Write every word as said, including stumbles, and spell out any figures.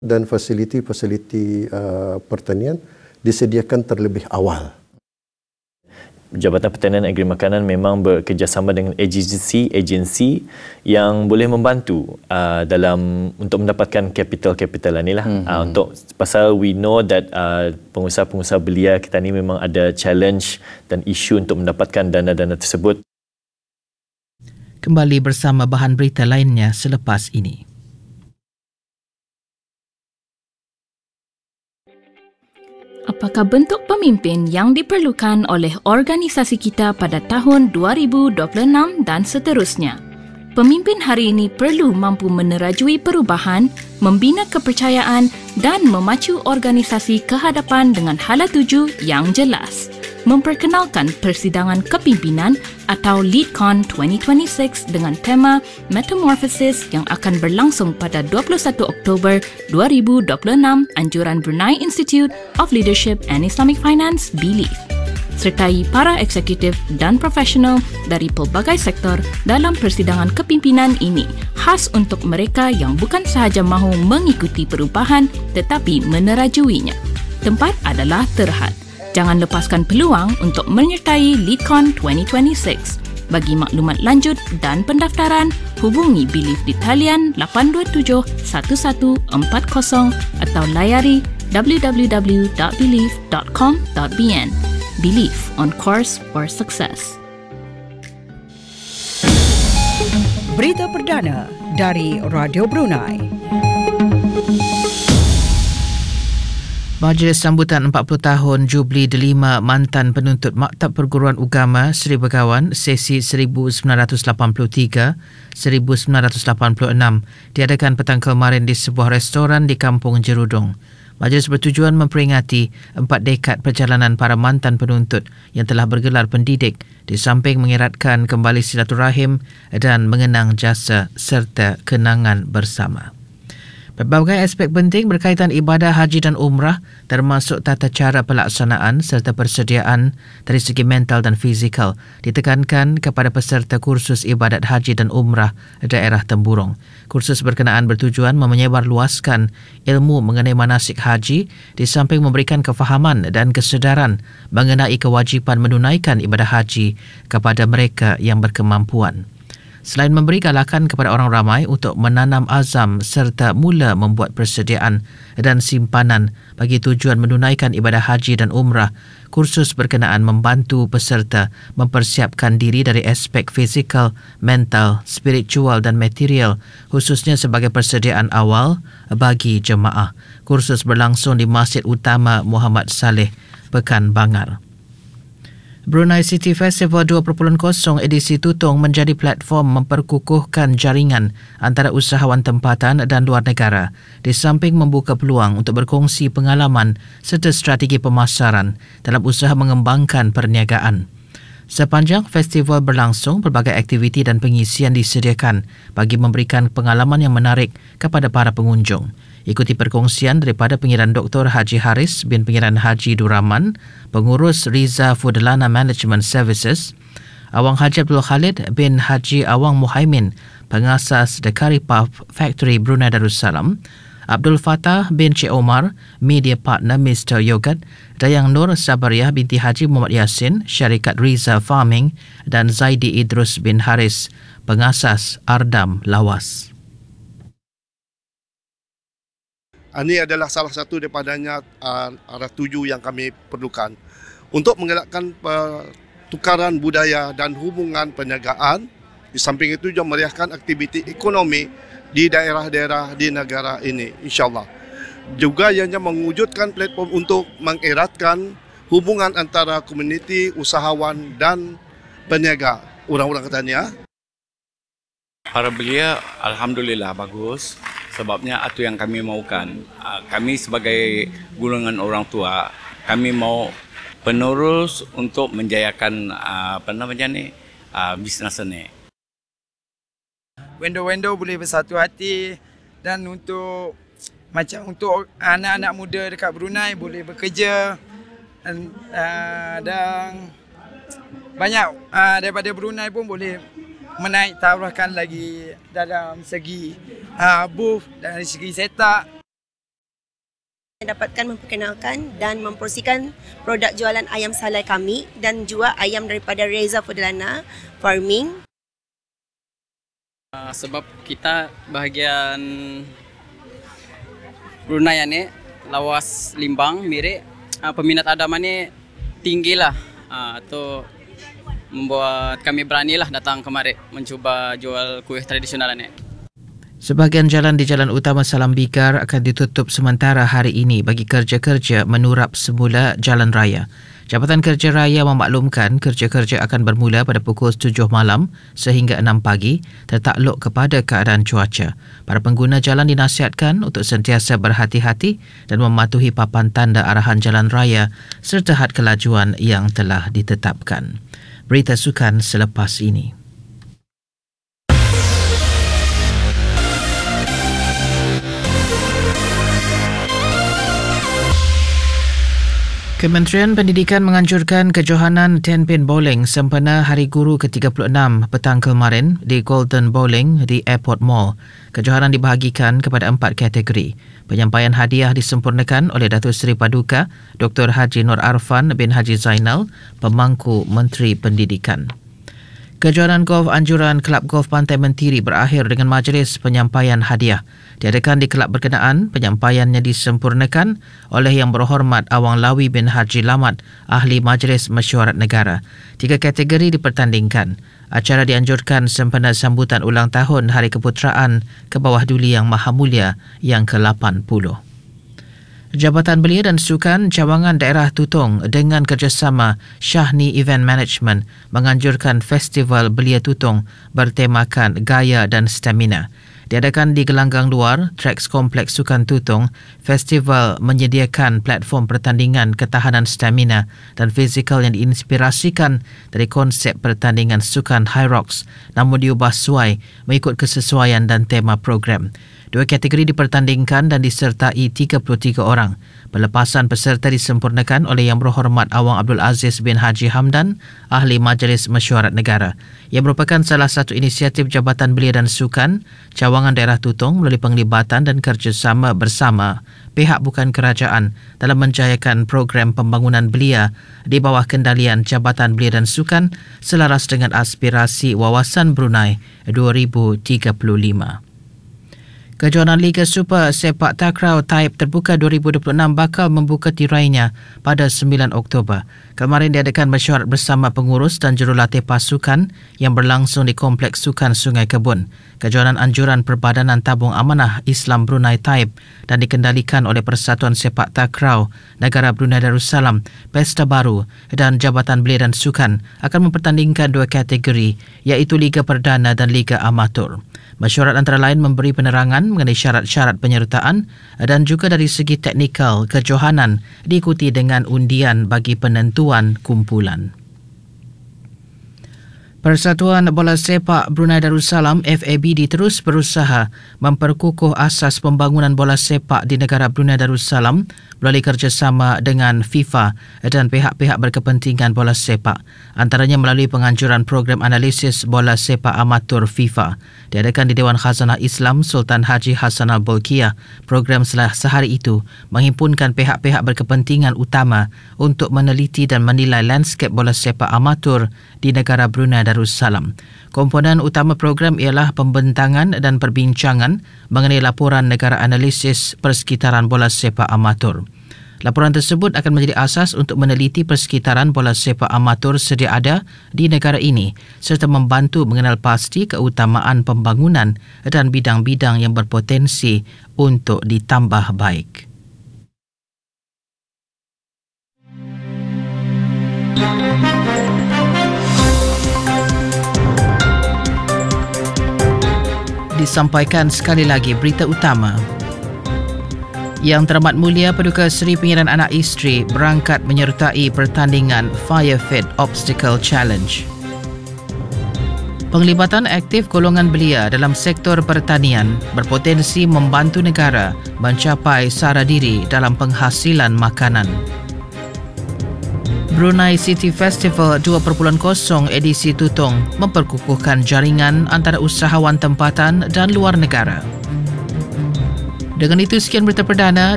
dan fasiliti-fasiliti uh, pertanian disediakan terlebih awal. Jabatan Pertanian Agri Makanan memang bekerjasama dengan agensi-agensi yang boleh membantu uh, dalam untuk mendapatkan capital-capital ni lah. Mm-hmm. Uh, untuk pasal we know that uh, pengusaha-pengusaha belia kita ni memang ada challenge dan isu untuk mendapatkan dana-dana tersebut. Kembali bersama bahan berita lainnya selepas ini. Apakah bentuk pemimpin yang diperlukan oleh organisasi kita pada tahun dua ribu dua puluh enam dan seterusnya? Pemimpin hari ini perlu mampu menerajui perubahan, membina kepercayaan dan memacu organisasi ke hadapan dengan hala tuju yang jelas. Memperkenalkan persidangan kepimpinan atau LeadCon dua ribu dua puluh enam dengan tema Metamorphosis yang akan berlangsung pada dua puluh satu Oktober dua ribu dua puluh enam anjuran Brunei Institute of Leadership and Islamic Finance B L I F. Sertai para eksekutif dan profesional dari pelbagai sektor dalam persidangan kepimpinan ini khas untuk mereka yang bukan sahaja mahu mengikuti perubahan tetapi menerajuinya. Tempat adalah Terhad. Jangan lepaskan peluang untuk menyertai LeadCon dua ribu dua puluh enam. Bagi maklumat lanjut dan pendaftaran, hubungi B L I F di talian lapan dua tujuh satu satu empat kosong atau layari w w w dot b l i f dot com dot b n. B L I F, on course for success. Berita perdana dari Radio Brunei. Majlis sambutan empat puluh tahun Jubli Delima mantan penuntut Maktab Perguruan Agama Seri Begawan sesi seribu sembilan ratus lapan puluh tiga - seribu sembilan ratus lapan puluh enam diadakan petang kemarin di sebuah restoran di Kampung Jerudong. Majlis bertujuan memperingati empat dekad perjalanan para mantan penuntut yang telah bergelar pendidik di samping mengeratkan kembali silaturahim dan mengenang jasa serta kenangan bersama. Berbagai aspek penting berkaitan ibadah haji dan umrah termasuk tata cara pelaksanaan serta persediaan dari segi mental dan fizikal ditekankan kepada peserta kursus ibadat haji dan umrah daerah Temburong. Kursus berkenaan bertujuan menyebarluaskan ilmu mengenai manasik haji di samping memberikan kefahaman dan kesedaran mengenai kewajipan menunaikan ibadah haji kepada mereka yang berkemampuan. Selain memberi galakan kepada orang ramai untuk menanam azam serta mula membuat persediaan dan simpanan bagi tujuan menunaikan ibadah haji dan umrah, kursus berkenaan membantu peserta mempersiapkan diri dari aspek fizikal, mental, spiritual dan material, khususnya sebagai persediaan awal bagi jemaah. Kursus berlangsung di Masjid Utama Muhammad Saleh, Pekan Bangar. Brunei City Festival dua titik kosong edisi Tutong menjadi platform memperkukuhkan jaringan antara usahawan tempatan dan luar negara di samping membuka peluang untuk berkongsi pengalaman serta strategi pemasaran dalam usaha mengembangkan perniagaan. Sepanjang festival berlangsung, pelbagai aktiviti dan pengisian disediakan bagi memberikan pengalaman yang menarik kepada para pengunjung. Ikuti perkongsian daripada Pengiran Doktor Haji Haris bin Pengiran Haji Duraman, Pengurus Riza Foodlana Management Services, Awang Haji Abdul Khalid bin Haji Awang Muhaimin, Pengasas The Curry Puff Factory Brunei Darussalam, Abdul Fattah bin Cik Omar, Media Partner Mister Yogurt, Dayang Nur Sabariah binti Haji Muhammad Yasin, Syarikat Riza Farming dan Zaidi Idrus bin Haris, Pengasas Ardam Lawas. Ini adalah salah satu daripadanya uh, arah tuju yang kami perlukan untuk menggalakkan pertukaran budaya dan hubungan perniagaan. Di samping itu juga meriahkan aktiviti ekonomi di daerah-daerah di negara ini, insyaAllah. Juga ianya mewujudkan platform untuk mengeratkan hubungan antara komuniti, usahawan dan peniaga, orang-orang Ketannya. Para belia, Alhamdulillah bagus. Sebabnya itu yang kami mahukan. Kami sebagai golongan orang tua, kami mau penerus untuk menjayakan apa namanya ni bisnes ini. Wendo-wendo boleh bersatu hati dan untuk macam untuk anak-anak muda dekat Brunei boleh bekerja dan, uh, dan banyak uh, daripada Brunei pun boleh menaik tabrakan lagi dalam segi uh, booth, dari segi setup. Dapatkan memperkenalkan dan mempromosikan produk jualan ayam salai kami dan juga ayam daripada Reza Fudlana Farming. Uh, sebab kita bahagian Brunei ni lawas Limbang mirip uh, peminat Adam ni tinggilah. Uh, tu membuat kami beranilah datang kemari mencuba jual kuih tradisional ni. Sebahagian jalan di Jalan Utama Salam Bikar akan ditutup sementara hari ini bagi kerja-kerja menurap semula jalan raya. Jabatan Kerja Raya memaklumkan kerja-kerja akan bermula pada pukul tujuh malam sehingga enam pagi tertakluk kepada keadaan cuaca. Para pengguna jalan dinasihatkan untuk sentiasa berhati-hati dan mematuhi papan tanda arahan jalan raya serta had kelajuan yang telah ditetapkan. Berita sukan selepas ini. Kementerian Pendidikan menganjurkan kejohanan ten pin bowling sempena Hari Guru ke tiga puluh enam petang kemarin di Golden Bowling di Airport Mall. Kejohanan dibahagikan kepada empat kategori. Penyampaian hadiah disempurnakan oleh Datuk Seri Paduka Doktor Haji Nur Arfan bin Haji Zainal, Pemangku Menteri Pendidikan. Kejohanan golf anjuran Kelab Golf Pantai Mentiri berakhir dengan majlis penyampaian hadiah. Diadakan di kelab berkenaan, penyampaiannya disempurnakan oleh Yang Berhormat Awang Lawi bin Haji Lamat, Ahli Majlis Mesyuarat Negara. Tiga kategori dipertandingkan. Acara dianjurkan sempena sambutan ulang tahun Hari Keputeraan ke Bawah Duli Yang Maha Mulia yang ke lapan puluh. Jabatan Belia dan Sukan Cawangan Daerah Tutong dengan kerjasama Syahni Event Management menganjurkan Festival Belia Tutong bertemakan Gaya dan Stamina. Diadakan di gelanggang luar Tracks Kompleks Sukan Tutong, festival menyediakan platform pertandingan ketahanan stamina dan fizikal yang diinspirasikan dari konsep pertandingan sukan High Rocks namun diubah suai mengikut kesesuaian dan tema program. Dua kategori dipertandingkan dan disertai tiga puluh tiga orang. Pelepasan peserta disempurnakan oleh Yang Berhormat Awang Abdul Aziz bin Haji Hamdan, Ahli Majlis Mesyuarat Negara. Ia merupakan salah satu inisiatif Jabatan Belia dan Sukan Cawangan Daerah Tutong melalui penglibatan dan kerjasama bersama pihak bukan kerajaan dalam menjayakan program pembangunan belia di bawah kendalian Jabatan Belia dan Sukan selaras dengan aspirasi Wawasan Brunei dua ribu tiga puluh lima. Kejohanan Liga Super Sepak Takraw Taib Terbuka dua ribu dua puluh enam bakal membuka tirainya pada sembilan Oktober. Kemarin diadakan mesyuarat bersama pengurus dan jurulatih pasukan yang berlangsung di Kompleks Sukan Sungai Kebun. Kejohanan anjuran Perbadanan Tabung Amanah Islam Brunei Taib dan dikendalikan oleh Persatuan Sepak Takraw Negara Brunei Darussalam, Pesta Baru dan Jabatan Belia dan Sukan akan mempertandingkan dua kategori iaitu Liga Perdana dan Liga Amatur. Mesyuarat antara lain memberi penerangan mengenai syarat-syarat penyertaan dan juga dari segi teknikal kejohanan diikuti dengan undian bagi penentuan kumpulan. Persatuan Bola Sepak Brunei Darussalam F A B D terus berusaha memperkukuh asas pembangunan bola sepak di negara Brunei Darussalam melalui kerjasama dengan FIFA dan pihak-pihak berkepentingan bola sepak. Antaranya melalui penganjuran program analisis bola sepak amatur FIFA. Diadakan di Dewan Khazanah Islam Sultan Haji Hassan Al-Bolkiah. Program setelah sehari itu menghimpunkan pihak-pihak berkepentingan utama untuk meneliti dan menilai lanskap bola sepak amatur di negara Brunei Darussalam. Komponen utama program ialah pembentangan dan perbincangan mengenai laporan negara analisis persekitaran bola sepak amatur. Laporan tersebut akan menjadi asas untuk meneliti persekitaran bola sepak amatur sedia ada di negara ini serta membantu mengenal pasti keutamaan pembangunan dan bidang-bidang yang berpotensi untuk ditambah baik. Disampaikan sekali lagi berita utama. Yang Teramat Mulia Paduka Seri Pengiran Anak Isteri berangkat menyertai pertandingan Fire Fit Obstacle Challenge. Penglibatan aktif golongan belia dalam sektor pertanian berpotensi membantu negara mencapai sara diri dalam penghasilan makanan. Brunei City Festival dua titik kosong edisi Tutong memperkukuhkan jaringan antara usahawan tempatan dan luar negara. Dengan itu, sekian berita perdana